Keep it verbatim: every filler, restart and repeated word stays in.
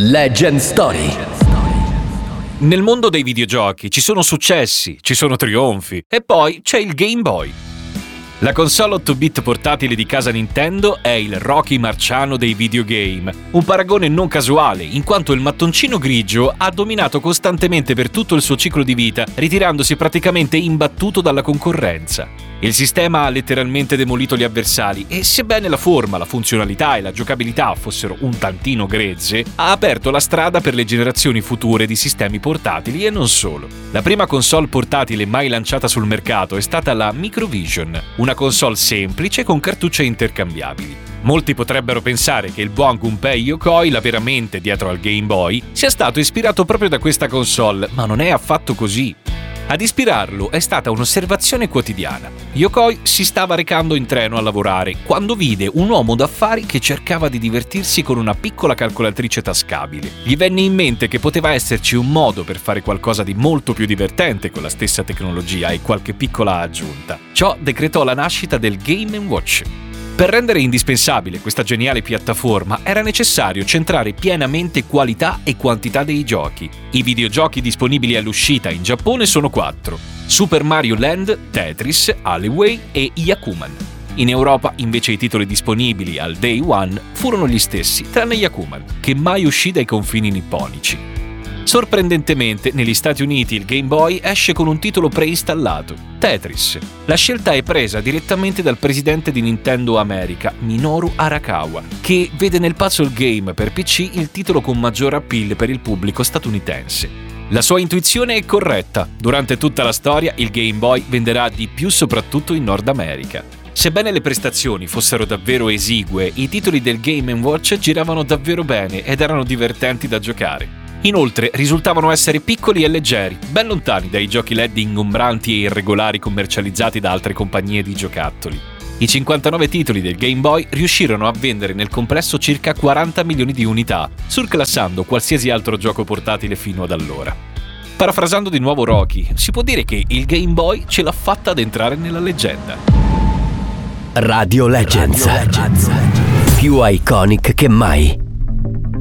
Legend Story. Nel mondo dei videogiochi ci sono successi, ci sono trionfi e poi c'è il Game Boy. La console otto bit portatile di casa Nintendo è il Rocky Marciano dei videogame, un paragone non casuale, in quanto il mattoncino grigio ha dominato costantemente per tutto il suo ciclo di vita, ritirandosi praticamente imbattuto dalla concorrenza. Il sistema ha letteralmente demolito gli avversari e, sebbene la forma, la funzionalità e la giocabilità fossero un tantino grezze, ha aperto la strada per le generazioni future di sistemi portatili e non solo. La prima console portatile mai lanciata sul mercato è stata la Microvision, una console semplice con cartucce intercambiabili. Molti potrebbero pensare che il buon Gunpei Yokoi, la vera mente dietro al Game Boy, sia stato ispirato proprio da questa console, ma non è affatto così. Ad ispirarlo è stata un'osservazione quotidiana. Yokoi si stava recando in treno a lavorare quando vide un uomo d'affari che cercava di divertirsi con una piccola calcolatrice tascabile. Gli venne in mente che poteva esserci un modo per fare qualcosa di molto più divertente con la stessa tecnologia e qualche piccola aggiunta. Ciò decretò la nascita del Game and Watch. Per rendere indispensabile questa geniale piattaforma era necessario centrare pienamente qualità e quantità dei giochi. I videogiochi disponibili all'uscita in Giappone sono quattro: Super Mario Land, Tetris, Alleyway e Yakuman. In Europa invece i titoli disponibili al Day One furono gli stessi, tranne Yakuman, che mai uscì dai confini nipponici. Sorprendentemente, negli Stati Uniti il Game Boy esce con un titolo preinstallato, Tetris. La scelta è presa direttamente dal presidente di Nintendo America, Minoru Arakawa, che vede nel puzzle game per P C il titolo con maggior appeal per il pubblico statunitense. La sua intuizione è corretta. Durante tutta la storia il Game Boy venderà di più soprattutto in Nord America. Sebbene le prestazioni fossero davvero esigue, i titoli del Game and Watch giravano davvero bene ed erano divertenti da giocare. Inoltre risultavano essere piccoli e leggeri, ben lontani dai giochi L E D ingombranti e irregolari commercializzati da altre compagnie di giocattoli. I cinquantanove titoli del Game Boy riuscirono a vendere nel complesso circa quaranta milioni di unità, surclassando qualsiasi altro gioco portatile fino ad allora. Parafrasando di nuovo Rocky, si può dire che il Game Boy ce l'ha fatta ad entrare nella leggenda. Radio Legends, Radio Legends. Più iconic che mai.